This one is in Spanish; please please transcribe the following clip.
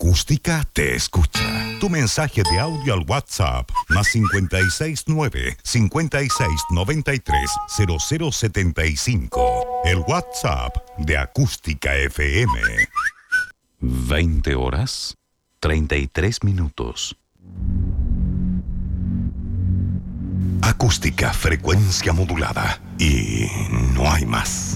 Acústica te escucha. Tu mensaje de audio al WhatsApp +569 5693 0075. El WhatsApp de Acústica FM. 20 horas 33 minutos. Acústica, frecuencia modulada. Y no hay más.